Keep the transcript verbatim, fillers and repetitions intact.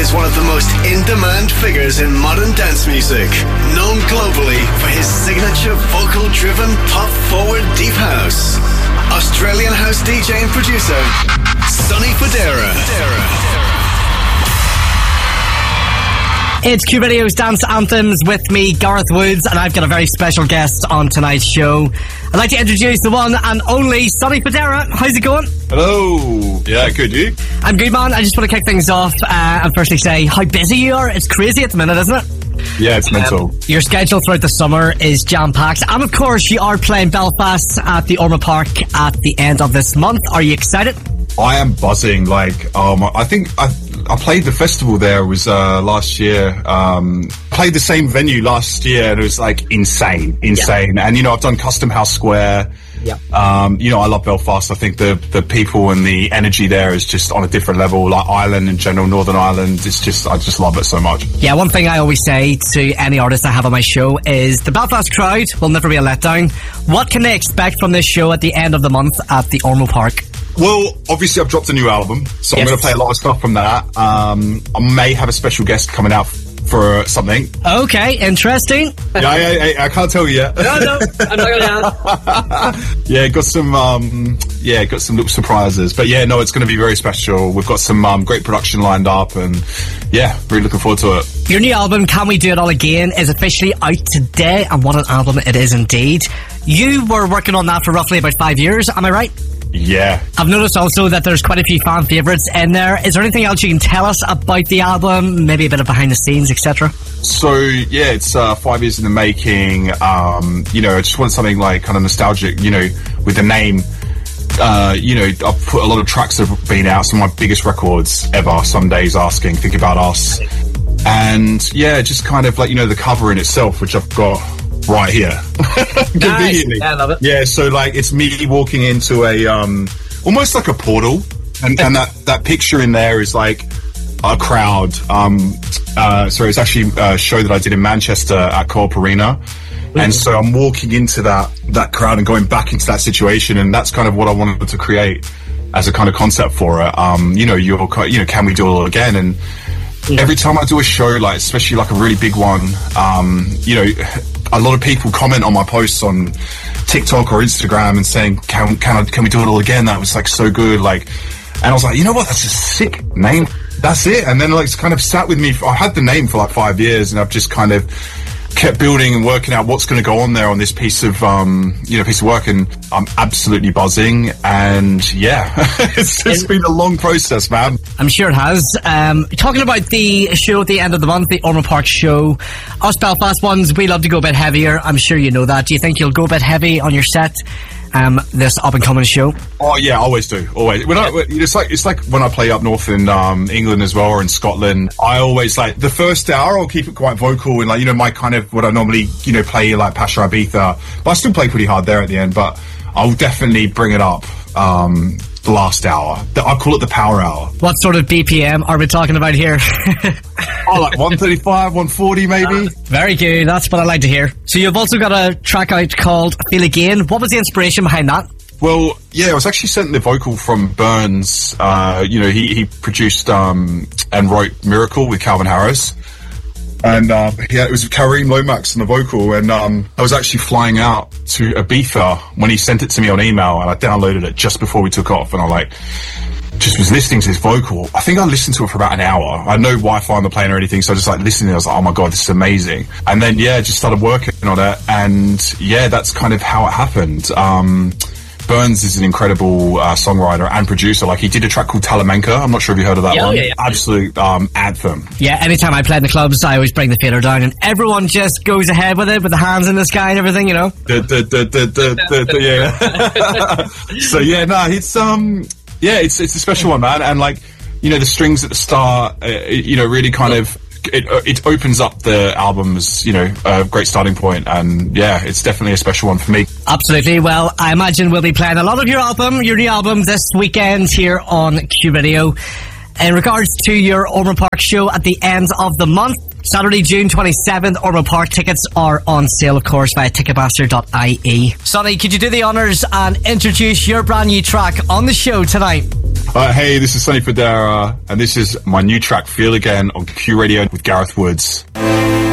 is one of the most in-demand figures in modern dance music, known globally for his signature vocal-driven pop-forward deep house. Australian house D J and producer, Sonny Fodera. It's Q Radio's Dance Anthems with me, Gareth Woods, and I've got a very special guest on tonight's show. I'd like to introduce the one and only Sonny Fodera. How's it going? Hello. Yeah, good, you? I'm good, man. I just want to kick things off uh, and firstly say how busy you are. It's crazy at the minute, isn't it? Yeah, it's mental. Um, your schedule throughout the summer is jam-packed. And of course, you are playing Belfast at the Ormeau Park at the end of this month. Are you excited? I am buzzing. Like, um, I think I I played the festival there was uh, last year. Um, played the same venue last year, and it was like insane, insane. Yeah. And you know, I've done Custom House Square. Yeah. Um, you know, I love Belfast. I think the the people and the energy there is just on a different level. Like Ireland in general, Northern Ireland, it's just I just love it so much. Yeah. One thing I always say to any artist I have on my show is the Belfast crowd will never be a letdown. What can they expect from this show at the end of the month at the Ormeau Park? Well, obviously I've dropped a new album, so yes. I'm going to play a lot of stuff from that. Um, I may have a special guest coming out for something. Okay, interesting. Yeah, yeah, yeah, I can't tell you yet. No, no, I'm not going to ask. Yeah, got some, um, yeah, got some little surprises. But yeah, no, it's going to be very special. We've got some um, great production lined up, and yeah, really looking forward to it. Your new album, Can We Do It All Again, is officially out today, and what an album it is indeed. You were working on that for roughly about five years, am I right? Yeah. I've noticed also that there's quite a few fan favourites in there. Is there anything else you can tell us about the album? Maybe a bit of behind the scenes, et cetera? So, yeah, it's uh, five years in the making. Um, you know, I just wanted something like kind of nostalgic, you know, with the name. Uh, you know, I've put a lot of tracks that have been out, some of my biggest records ever. Some Days Asking, Think About Us. And, yeah, just kind of like, you know, the cover in itself, which I've got right here. Nice. Yeah, I love it. Yeah, so like it's me walking into a um almost like a portal, and, and that that picture in there is like a crowd. Um uh sorry, it's actually a show that I did in Manchester at Co-op Arena. Mm-hmm. And so I'm walking into that that crowd and going back into that situation, and that's kind of what I wanted to create as a kind of concept for it. Um, you know, you're you know, can we do it all again? And yeah. Every time I do a show, like especially like a really big one, um, you know, a lot of people comment on my posts on TikTok or Instagram and saying, "Can can I, can we do it all again? That was like so good." Like, and I was like, you know what? That's a sick name. That's it. And then like it's kind of sat with me. For, I had the name for like five years, and I've just kind of kept building and working out what's going to go on there on this piece of um you know piece of work, and I'm absolutely buzzing. And yeah, it's just been a long process, man. I'm sure it has. Um talking about the show at the end of the month, the Ormeau Park show, us Belfast ones, we love to go a bit heavier. I'm sure you know that. Do you think you'll go a bit heavy on your set um this up and coming show? Oh yeah, I always do. Always. When I, it's like it's like when I play up north in um England as well, or in Scotland. I always like the first hour I'll keep it quite vocal and like, you know, my kind of what I normally, you know, play like Pasha Ibiza, but I still play pretty hard there at the end. But I'll definitely bring it up um the last hour. I call it the power hour. What sort of B P M are we talking about here? Oh, like one thirty-five, one forty maybe. Uh, very good. That's what I like to hear. So you've also got a track out called Feel Again. What was the inspiration behind that? Well, yeah, I was actually sent the vocal from Burns. Uh, you know, he, he produced um, and wrote Miracle with Calvin Harris. And um, yeah, it was Kareem Lomax on the vocal. And um, I was actually flying out to Ibiza when he sent it to me on email, and I downloaded it just before we took off. And I like just was listening to this vocal. I think I listened to it for about an hour. I had no Wi-Fi on the plane or anything, so I just like listening. I was like, oh my God, this is amazing. And then, yeah, just started working on it. And yeah, that's kind of how it happened. Um, Burns is an incredible uh, songwriter and producer. Like, he did a track called Talamanca. I'm not sure if you heard of that yeah, one. Yeah, yeah. Absolute um, anthem. Yeah, anytime I play in the clubs, I always bring the fader down, and everyone just goes ahead with it, with the hands in the sky and everything, you know? The, the, the, the, the, the, yeah. So, yeah, no, it's, um, yeah, it's, it's a special one, man. And, like, you know, the strings at the start, uh, you know, really kind of, It, it opens up the album's, you know, a great starting point, and yeah, it's definitely a special one for me. Absolutely. Well, I imagine we'll be playing a lot of your album, your new album this weekend here on Q Radio. In regards to your Ormeau Park show at the end of the month, Saturday, June twenty-seventh, Ormeau Park tickets are on sale, of course, via ticketmaster dot I E. Sonny, could you do the honours and introduce your brand new track on the show tonight? Uh, hey, this is Sonny Fodera, and this is my new track, Feel Again, on Q Radio with Gareth Woods.